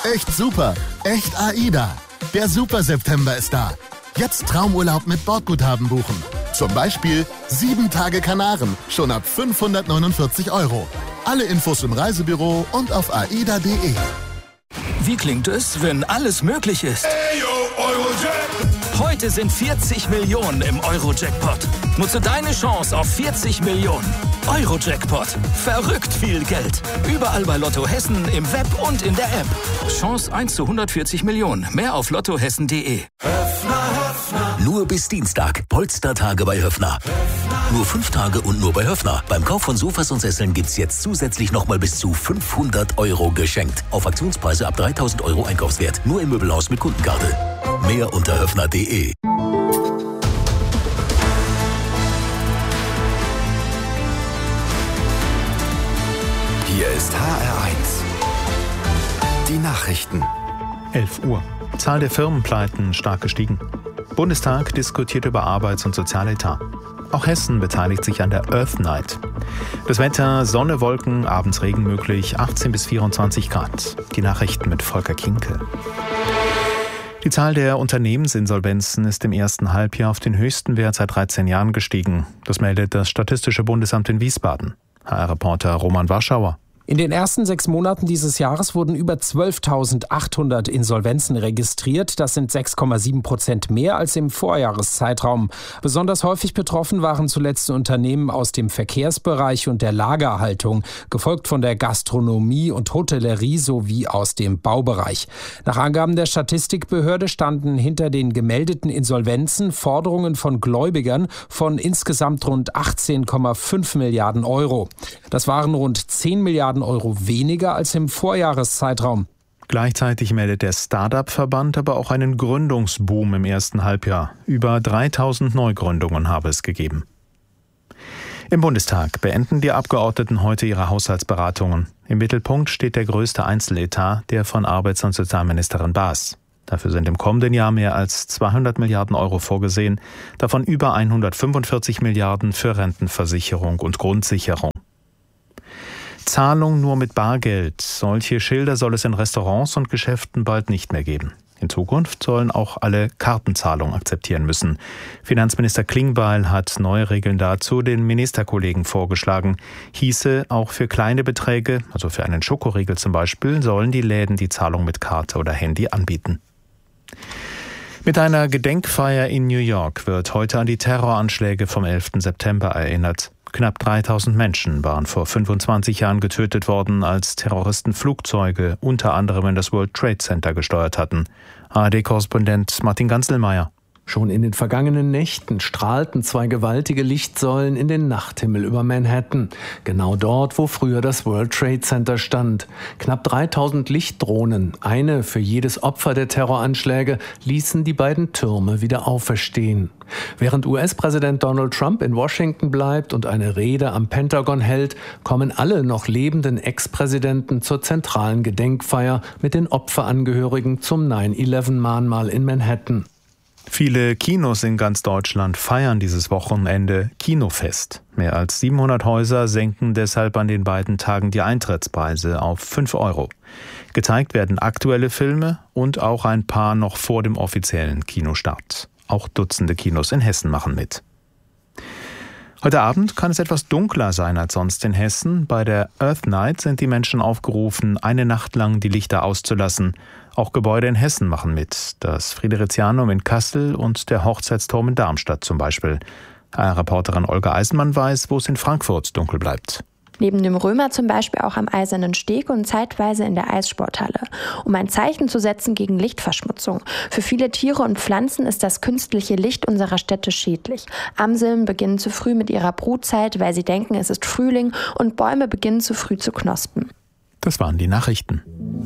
Echt super. Echt AIDA. Der Super September ist da. Jetzt Traumurlaub mit Bordguthaben buchen. Zum Beispiel 7 Tage Kanaren, schon ab 549 €. Alle Infos im Reisebüro und auf aida.de. Wie klingt es, wenn alles möglich ist? Heute sind 40 Millionen im Euro-Jackpot. Nutze deine Chance auf 40 Millionen. Euro-Jackpot. Verrückt viel Geld. Überall bei Lotto Hessen, im Web und in der App. Chance 1 zu 140 Millionen. Mehr auf lottohessen.de. Nur bis Dienstag. Polstertage bei Höffner. Nur 5 Tage und nur bei Höffner. Beim Kauf von Sofas und Sesseln gibt's jetzt zusätzlich nochmal bis zu 500 € geschenkt. Auf Aktionspreise ab 3.000 € Einkaufswert. Nur im Möbelhaus mit Kundenkarte. Mehr unter höffner.de. Hier ist HR1. Die Nachrichten. 11 Uhr. Zahl der Firmenpleiten stark gestiegen. Bundestag diskutiert über Arbeits- und Sozialetat. Auch Hessen beteiligt sich an der Earth Night. Das Wetter: Sonne, Wolken, abends Regen möglich, 18 bis 24 Grad. Die Nachrichten mit Volker Kinkel. Die Zahl der Unternehmensinsolvenzen ist im ersten Halbjahr auf den höchsten Wert seit 13 Jahren gestiegen. Das meldet das Statistische Bundesamt in Wiesbaden. HR-Reporter Roman Warschauer. In den ersten 6 Monaten dieses Jahres wurden über 12.800 Insolvenzen registriert. Das sind 6,7% mehr als im Vorjahreszeitraum. Besonders häufig betroffen waren zuletzt Unternehmen aus dem Verkehrsbereich und der Lagerhaltung, gefolgt von der Gastronomie und Hotellerie sowie aus dem Baubereich. Nach Angaben der Statistikbehörde standen hinter den gemeldeten Insolvenzen Forderungen von Gläubigern von insgesamt rund 18,5 Milliarden €. Das waren rund 10 Milliarden € weniger als im Vorjahreszeitraum. Gleichzeitig meldet der Start-up-Verband aber auch einen Gründungsboom im ersten Halbjahr. Über 3.000 Neugründungen habe es gegeben. Im Bundestag beenden die Abgeordneten heute ihre Haushaltsberatungen. Im Mittelpunkt steht der größte Einzeletat, der von Arbeits- und Sozialministerin Baas. Dafür sind im kommenden Jahr mehr als 200 Milliarden € vorgesehen, davon über 145 Milliarden für Rentenversicherung und Grundsicherung. Zahlung nur mit Bargeld. Solche Schilder soll es in Restaurants und Geschäften bald nicht mehr geben. In Zukunft sollen auch alle Kartenzahlung akzeptieren müssen. Finanzminister Klingbeil hat neue Regeln dazu den Ministerkollegen vorgeschlagen. Hieße, auch für kleine Beträge, also für einen Schokoriegel zum Beispiel, sollen die Läden die Zahlung mit Karte oder Handy anbieten. Mit einer Gedenkfeier in New York wird heute an die Terroranschläge vom 11. September erinnert. Knapp 3.000 Menschen waren vor 25 Jahren getötet worden, als Terroristen Flugzeuge unter anderem in das World Trade Center gesteuert hatten. ARD-Korrespondent Martin Ganzelmeier. Schon in den vergangenen Nächten strahlten 2 gewaltige Lichtsäulen in den Nachthimmel über Manhattan. Genau dort, wo früher das World Trade Center stand. Knapp 3.000 Lichtdrohnen, eine für jedes Opfer der Terroranschläge, ließen die beiden Türme wieder auferstehen. Während US-Präsident Donald Trump in Washington bleibt und eine Rede am Pentagon hält, kommen alle noch lebenden Ex-Präsidenten zur zentralen Gedenkfeier mit den Opferangehörigen zum 9/11-Mahnmal in Manhattan. Viele Kinos in ganz Deutschland feiern dieses Wochenende Kinofest. Mehr als 700 Häuser senken deshalb an den beiden Tagen die Eintrittspreise auf 5 €. Gezeigt werden aktuelle Filme und auch ein paar noch vor dem offiziellen Kinostart. Auch Dutzende Kinos in Hessen machen mit. Heute Abend kann es etwas dunkler sein als sonst in Hessen. Bei der Earth Night sind die Menschen aufgerufen, eine Nacht lang die Lichter auszulassen. Auch Gebäude in Hessen machen mit. Das Fridericianum in Kassel und der Hochzeitsturm in Darmstadt zum Beispiel. Reporterin Olga Eisenmann weiß, wo es in Frankfurt dunkel bleibt. Neben dem Römer zum Beispiel auch am Eisernen Steg und zeitweise in der Eissporthalle, um ein Zeichen zu setzen gegen Lichtverschmutzung. Für viele Tiere und Pflanzen ist das künstliche Licht unserer Städte schädlich. Amseln beginnen zu früh mit ihrer Brutzeit, weil sie denken, es ist Frühling, und Bäume beginnen zu früh zu knospen. Das waren die Nachrichten.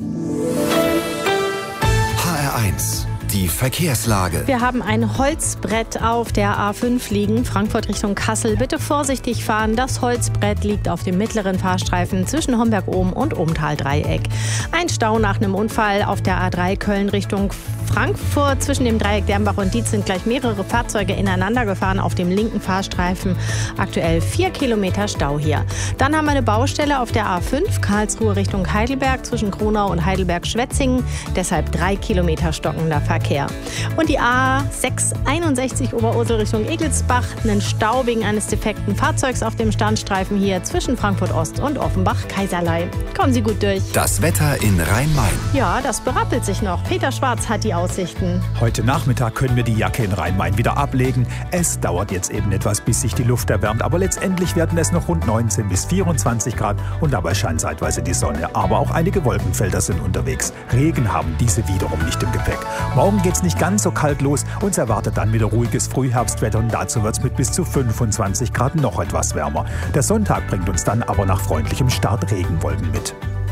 HR1, die Verkehrslage. Wir haben ein Holzbrett auf der A5 liegen, Frankfurt Richtung Kassel. Bitte vorsichtig fahren. Das Holzbrett liegt auf dem mittleren Fahrstreifen zwischen Homberg-Ohm und Ohmtal-Dreieck. Ein Stau nach einem Unfall auf der A3 Köln Richtung Frankfurt zwischen dem Dreieck Dernbach und Dietz sind gleich mehrere Fahrzeuge ineinander gefahren auf dem linken Fahrstreifen. Aktuell 4 Kilometer Stau hier. Dann haben wir eine Baustelle auf der A5 Karlsruhe Richtung Heidelberg zwischen Kronau und Heidelberg-Schwetzingen. Deshalb 3 Kilometer stockender Verkehr. Und die A661 Oberursel Richtung Egelsbach. Einen Stau wegen eines defekten Fahrzeugs auf dem Standstreifen hier zwischen Frankfurt Ost und Offenbach-Kaiserlei. Kommen Sie gut durch. Das Wetter in Rhein-Main. Ja, das berappelt sich noch. Peter Schwarz hat die Aussichten. Heute Nachmittag können wir die Jacke in Rhein-Main wieder ablegen. Es dauert jetzt eben etwas, bis sich die Luft erwärmt, aber letztendlich werden es noch rund 19 bis 24 Grad und dabei scheint zeitweise die Sonne. Aber auch einige Wolkenfelder sind unterwegs. Regen haben diese wiederum nicht im Gepäck. Morgen geht's nicht ganz so kalt los. Uns erwartet dann wieder ruhiges Frühherbstwetter und dazu wird's mit bis zu 25 Grad noch etwas wärmer. Der Sonntag bringt uns dann aber nach freundlichem Start Regenwolken mit.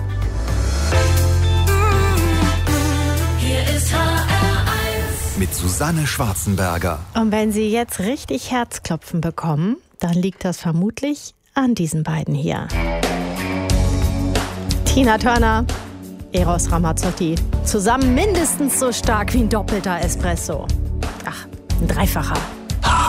Hier ist HR1 mit Susanne Schwarzenberger. Und wenn Sie jetzt richtig Herzklopfen bekommen, dann liegt das vermutlich an diesen beiden hier. Tina Turner, Eros Ramazzotti. Zusammen mindestens so stark wie ein doppelter Espresso. Ach, ein dreifacher.